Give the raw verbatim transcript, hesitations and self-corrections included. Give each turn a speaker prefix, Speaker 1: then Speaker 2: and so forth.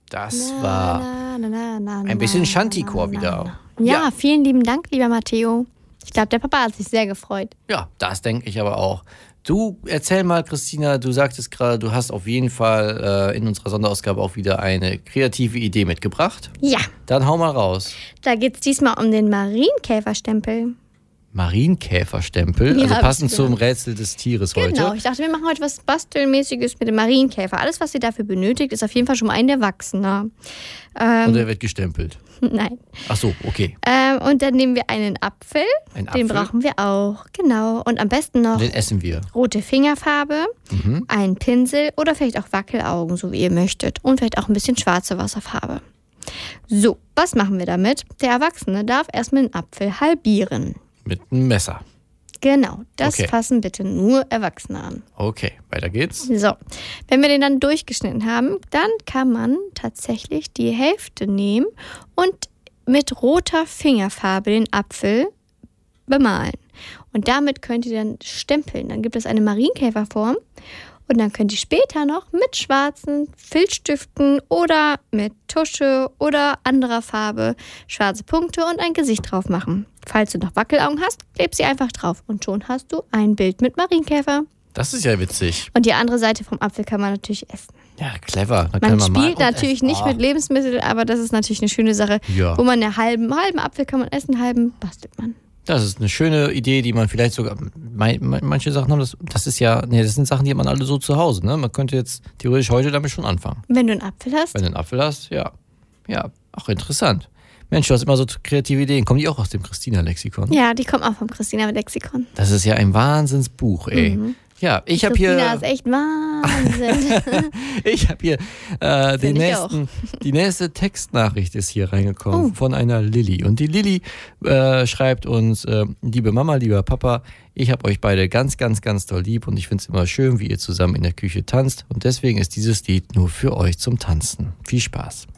Speaker 1: Das
Speaker 2: Na,
Speaker 1: war
Speaker 2: na, na, na, na,
Speaker 1: ein bisschen
Speaker 2: na,
Speaker 1: Shanty-Chor
Speaker 2: na, na,
Speaker 1: wieder.
Speaker 2: na. Ja,
Speaker 1: Ja.
Speaker 2: vielen lieben Dank, lieber Matteo. Ich glaube, der Papa hat sich sehr gefreut.
Speaker 1: Ja, das denke ich aber auch. Du, erzähl mal, Christina, du sagtest gerade, du hast auf jeden Fall äh, in unserer Sonderausgabe auch wieder eine kreative Idee mitgebracht.
Speaker 2: Ja,
Speaker 1: Dann hau mal raus.
Speaker 2: da geht es diesmal um den Marienkäferstempel.
Speaker 1: Marienkäferstempel,
Speaker 2: Ja,
Speaker 1: also
Speaker 2: hab
Speaker 1: passend
Speaker 2: ich
Speaker 1: zum
Speaker 2: gedacht.
Speaker 1: Rätsel des Tieres
Speaker 2: Genau,
Speaker 1: heute.
Speaker 2: ich dachte, wir machen heute was Bastelmäßiges mit dem Marienkäfer. Alles, was ihr dafür benötigt, ist auf jeden Fall schon mal ein Erwachsener. Ähm,
Speaker 1: Und er wird gestempelt.
Speaker 2: nein.
Speaker 1: Ach so, okay.
Speaker 2: Ähm, und dann nehmen wir einen Apfel.
Speaker 1: Ein
Speaker 2: Den
Speaker 1: Apfel?
Speaker 2: brauchen wir auch. Genau. Und am besten noch
Speaker 1: Den essen wir.
Speaker 2: rote Fingerfarbe,
Speaker 1: Mhm.
Speaker 2: einen Pinsel oder vielleicht auch Wackelaugen, so wie ihr möchtet. Und vielleicht auch ein bisschen schwarze Wasserfarbe. So, was machen wir damit? Der Erwachsene darf erstmal den Apfel halbieren.
Speaker 1: Mit einem Messer.
Speaker 2: Genau, das
Speaker 1: Okay.
Speaker 2: fassen bitte nur Erwachsene an.
Speaker 1: Okay, weiter geht's.
Speaker 2: So, wenn wir den dann durchgeschnitten haben, dann kann man tatsächlich die Hälfte nehmen und mit roter Fingerfarbe den Apfel bemalen. Und damit könnt ihr dann stempeln. Dann gibt es eine Marienkäferform. Und dann könnt ihr später noch mit schwarzen Filzstiften oder mit Tusche oder anderer Farbe schwarze Punkte und ein Gesicht drauf machen. Falls du noch Wackelaugen hast, kleb sie einfach drauf und schon hast du ein Bild mit Marienkäfer.
Speaker 1: Das ist ja witzig.
Speaker 2: Und die andere Seite vom Apfel kann man natürlich essen.
Speaker 1: Ja, clever. Da
Speaker 2: Man
Speaker 1: kann man malen
Speaker 2: spielt
Speaker 1: und
Speaker 2: natürlich
Speaker 1: essen.
Speaker 2: nicht
Speaker 1: Ah.
Speaker 2: mit Lebensmitteln, aber das ist natürlich eine schöne Sache,
Speaker 1: Ja.
Speaker 2: wo man einen halben, halben Apfel kann man essen, einen halben bastelt man.
Speaker 1: Das ist eine schöne Idee, die man vielleicht sogar. mei- mei- Manche Sachen haben das. Das ist ja. Nee, das sind Sachen, die hat man alle so zu Hause. Ne? Man könnte jetzt theoretisch heute damit schon anfangen.
Speaker 2: Wenn du einen Apfel hast,
Speaker 1: Wenn du einen Apfel hast, ja. Ja, auch interessant. Mensch, du hast immer so kreative Ideen. Kommen die auch aus dem Christina-Lexikon?
Speaker 2: ja, die kommen auch vom Christina-Lexikon.
Speaker 1: Das ist ja ein Wahnsinnsbuch, ey.
Speaker 2: Mhm.
Speaker 1: Ja, ich habe
Speaker 2: Christina
Speaker 1: hier.
Speaker 2: ist echt Wahnsinn.
Speaker 1: Ich habe hier äh, den
Speaker 2: Find ich
Speaker 1: nächsten, die nächste Textnachricht ist hier reingekommen
Speaker 2: Oh.
Speaker 1: von einer Lilly. Und die Lilly äh, schreibt uns, äh, liebe Mama, lieber Papa, ich habe euch beide ganz, ganz, ganz doll lieb und ich finde es immer schön, wie ihr zusammen in der Küche tanzt. Und deswegen ist dieses Lied nur für euch zum Tanzen. Viel Spaß.